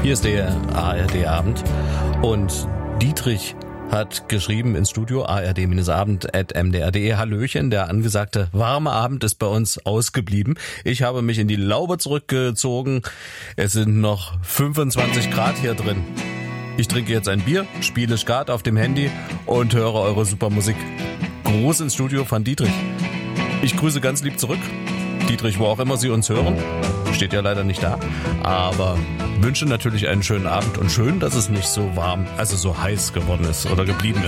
Hier ist der ARD-Abend und Dietrich hat geschrieben ins Studio ard-abend@mdr.de. Hallöchen, der angesagte warme Abend ist bei uns ausgeblieben. Ich habe mich in die Laube zurückgezogen. Es sind noch 25 Grad hier drin. Ich trinke jetzt ein Bier, spiele Skat auf dem Handy und höre eure super Musik. Gruß ins Studio von Dietrich. Ich grüße ganz lieb zurück. Dietrich, wo auch immer Sie uns hören. Steht ja leider nicht da. Aber wünsche natürlich einen schönen Abend und schön, dass es nicht so warm, also so heiß geworden ist oder geblieben ist.